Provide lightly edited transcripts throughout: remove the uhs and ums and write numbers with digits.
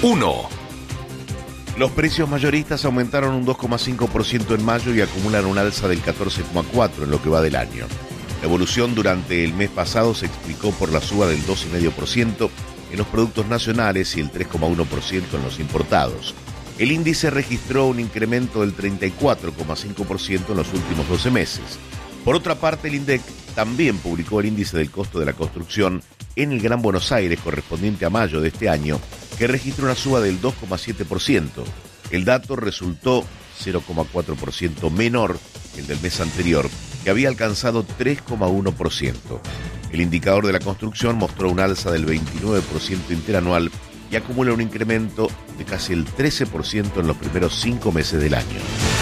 1. Los precios mayoristas aumentaron un 2,5% en mayo y acumulan un alza del 14,4% en lo que va del año. La evolución durante el mes pasado se explicó por la suba del 2,5% en los productos nacionales y el 3,1% en los importados. El índice registró un incremento del 34,5% en los últimos 12 meses. Por otra parte, el INDEC también publicó el índice del costo de la construcción en el Gran Buenos Aires correspondiente a mayo de este año, que registra una suba del 2,7%. El dato resultó 0,4% menor que el del mes anterior, que había alcanzado 3,1%. El indicador de la construcción mostró un alza del 29% interanual y acumula un incremento de casi el 13% en los primeros 5 meses del año.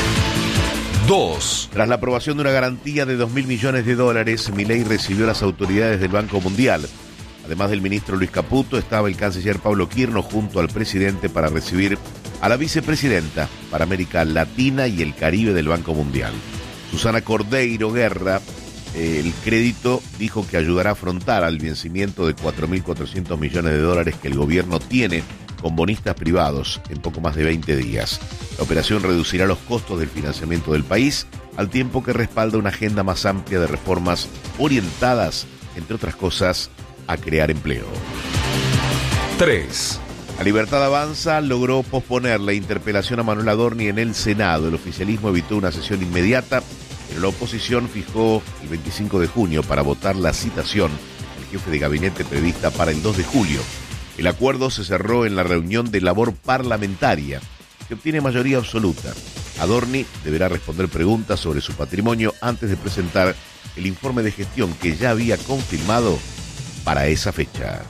2. Tras la aprobación de una garantía de $2.000 millones, Milei recibió a las autoridades del Banco Mundial. Además del ministro Luis Caputo, estaba el canciller Pablo Quirno junto al presidente para recibir a la vicepresidenta para América Latina y el Caribe del Banco Mundial. Susana Cordeiro Guerra, el crédito, dijo que ayudará a afrontar al vencimiento de $4.400 millones que el gobierno tiene con bonistas privados en poco más de 20 días. La operación reducirá los costos del financiamiento del país, al tiempo que respalda una agenda más amplia de reformas orientadas, entre otras cosas, a crear empleo. 3. La Libertad Avanza logró posponer la interpelación a Manuel Adorni en el Senado. El oficialismo evitó una sesión inmediata, pero la oposición fijó el 25 de junio para votar la citación del jefe de gabinete prevista para el 2 de julio. El acuerdo se cerró en la reunión de labor parlamentaria, que obtiene mayoría absoluta. Adorni deberá responder preguntas sobre su patrimonio antes de presentar el informe de gestión que ya había confirmado para esa fecha.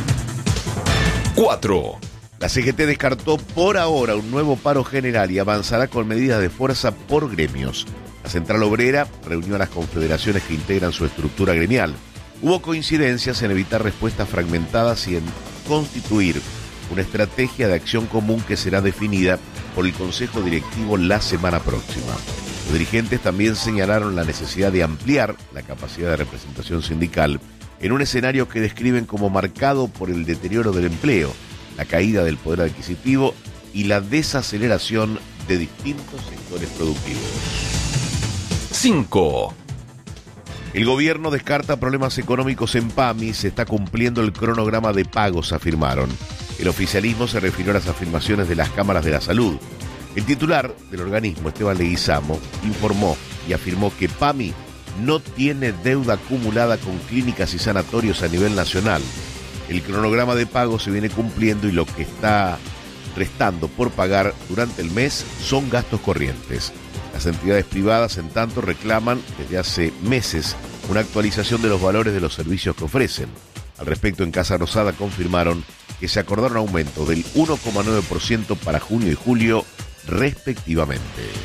4. La CGT descartó por ahora un nuevo paro general y avanzará con medidas de fuerza por gremios. La Central Obrera reunió a las confederaciones que integran su estructura gremial. Hubo coincidencias en evitar respuestas fragmentadas y en constituir una estrategia de acción común que será definida por el Consejo Directivo la semana próxima. Los dirigentes también señalaron la necesidad de ampliar la capacidad de representación sindical en un escenario que describen como marcado por el deterioro del empleo, la caída del poder adquisitivo y la desaceleración de distintos sectores productivos. 5. El gobierno descarta problemas económicos en PAMI, se está cumpliendo el cronograma de pagos, afirmaron. El oficialismo se refirió a las afirmaciones de las cámaras de la salud. El titular del organismo, Esteban Leguizamo, informó y afirmó que PAMI no tiene deuda acumulada con clínicas y sanatorios a nivel nacional. El cronograma de pago se viene cumpliendo y lo que está restando por pagar durante el mes son gastos corrientes. Las entidades privadas, en tanto, reclaman desde hace meses una actualización de los valores de los servicios que ofrecen. Al respecto, en Casa Rosada confirmaron que se acordaron aumento del 1,9% para junio y julio, respectivamente.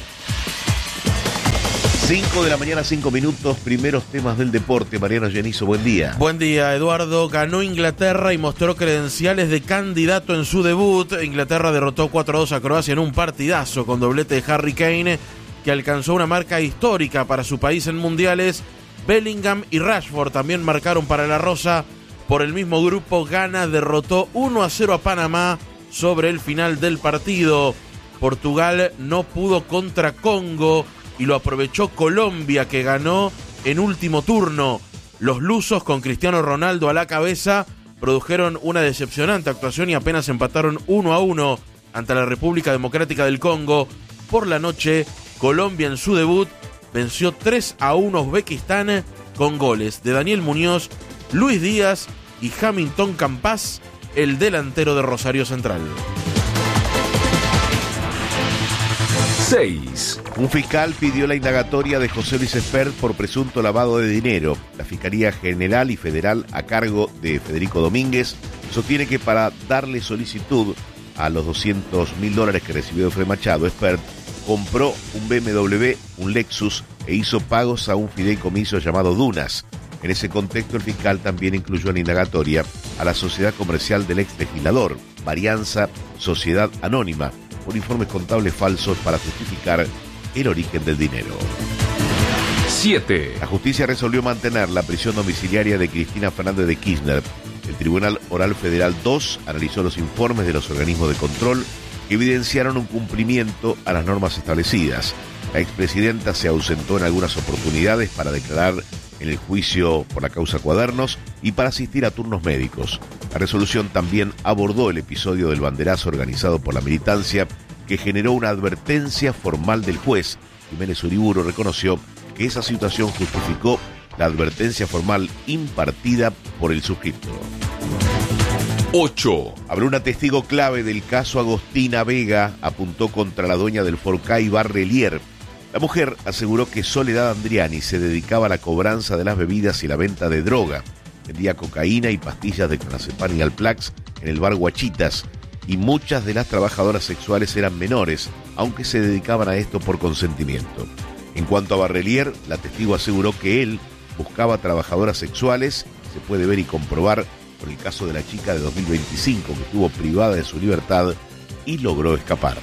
5 de la mañana, 5 minutos, primeros temas del deporte. Mariano Genizo, buen día. Buen día, Eduardo. Ganó Inglaterra y mostró credenciales de candidato en su debut. Inglaterra derrotó 4-2 a Croacia en un partidazo con doblete de Harry Kane, que alcanzó una marca histórica para su país en mundiales. Bellingham y Rashford también marcaron para la Rosa. Por el mismo grupo, Ghana derrotó 1-0 a Panamá sobre el final del partido. Portugal no pudo contra Congo y lo aprovechó Colombia, que ganó en último turno. Los lusos, con Cristiano Ronaldo a la cabeza, produjeron una decepcionante actuación y apenas empataron 1-1 ante la República Democrática del Congo. Por la noche, Colombia en su debut venció 3-1 a Uzbekistán con goles de Daniel Muñoz, Luis Díaz y Hamilton Campas, el delantero de Rosario Central. 6. Un fiscal pidió la indagatoria de José Luis Espert por presunto lavado de dinero. La Fiscalía General y Federal, a cargo de Federico Domínguez, sostiene que para darle solicitud a los $200.000 que recibió de Fred Machado, Espert compró un BMW, un Lexus, e hizo pagos a un fideicomiso llamado Dunas. En ese contexto, el fiscal también incluyó en la indagatoria a la sociedad comercial del ex legislador, Varianza Sociedad Anónima, por informes contables falsos para justificar el origen del dinero. 7. La justicia resolvió mantener la prisión domiciliaria de Cristina Fernández de Kirchner. El Tribunal Oral Federal 2 analizó los informes de los organismos de control que evidenciaron un cumplimiento a las normas establecidas. La expresidenta se ausentó en algunas oportunidades para declarar en el juicio por la causa Cuadernos y para asistir a turnos médicos. La resolución también abordó el episodio del banderazo organizado por la militancia que generó una advertencia formal del juez. Jiménez Uriburu reconoció que esa situación justificó la advertencia formal impartida por el suscripto. 8. Habrá una testigo clave del caso Agostina Vega, apuntó contra la dueña del Forcay Barrelier. La mujer aseguró que Soledad Andriani se dedicaba a la cobranza de las bebidas y la venta de droga. Vendía cocaína y pastillas de clonazepam y Alplax en el bar Guachitas, y muchas de las trabajadoras sexuales eran menores, aunque se dedicaban a esto por consentimiento. En cuanto a Barrelier, la testigo aseguró que él buscaba trabajadoras sexuales. Se puede ver y comprobar por el caso de la chica de 2025 que estuvo privada de su libertad y logró escapar.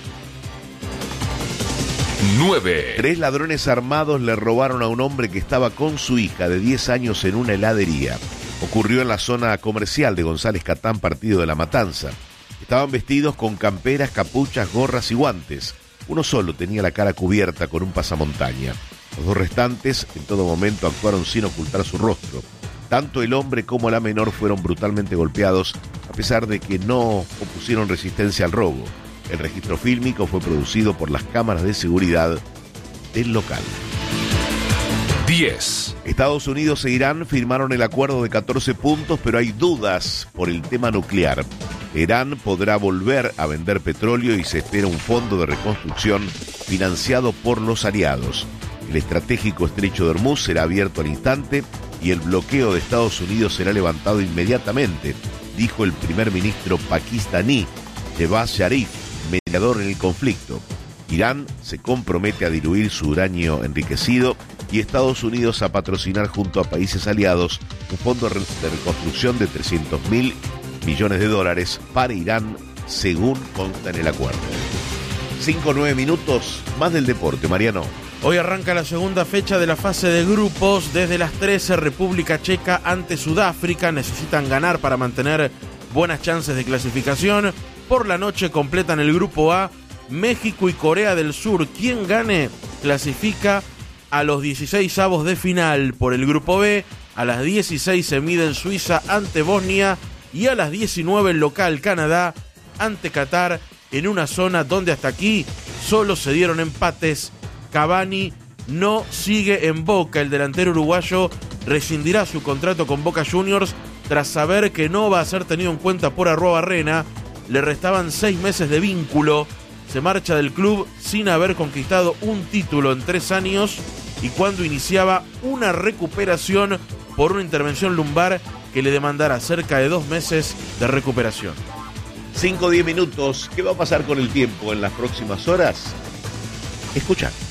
9. 3 ladrones armados le robaron a un hombre que estaba con su hija de 10 años en una heladería. Ocurrió en la zona comercial de González Catán, partido de La Matanza. Estaban vestidos con camperas, capuchas, gorras y guantes. Uno solo tenía la cara cubierta con un pasamontaña. Los dos restantes en todo momento actuaron sin ocultar su rostro. Tanto el hombre como la menor fueron brutalmente golpeados, a pesar de que no opusieron resistencia al robo. El registro fílmico fue producido por las cámaras de seguridad del local. 10. Estados Unidos e Irán firmaron el acuerdo de 14 puntos, pero hay dudas por el tema nuclear. Irán podrá volver a vender petróleo y se espera un fondo de reconstrucción financiado por los aliados. El estratégico estrecho de Hormuz será abierto al instante y el bloqueo de Estados Unidos será levantado inmediatamente, dijo el primer ministro pakistaní, Shehbaz Sharif, mediador en el conflicto. Irán se compromete a diluir su uranio enriquecido y Estados Unidos a patrocinar junto a países aliados un fondo de reconstrucción de $300.000 millones para Irán, según consta en el acuerdo. 5-9 minutos, más del deporte, Mariano. Hoy arranca la segunda fecha de la fase de grupos. Desde las 13, República Checa ante Sudáfrica. Necesitan ganar para mantener buenas chances de clasificación. Por la noche completan el grupo A México y Corea del Sur. Quien gane clasifica a los 16avos de final. Por el grupo B, a las 16 se miden Suiza ante Bosnia y a las 19 el local Canadá ante Qatar, en una zona donde hasta aquí solo se dieron empates. Cavani no sigue en Boca. El delantero uruguayo rescindirá su contrato con Boca Juniors tras saber que no va a ser tenido en cuenta por Arruabarrena. Le restaban 6 meses de vínculo. Se marcha del club sin haber conquistado un título en 3 años y cuando iniciaba una recuperación por una intervención lumbar que le demandará cerca de 2 meses de recuperación. 5-10 minutos. ¿Qué va a pasar con el tiempo en las próximas horas? Escucha.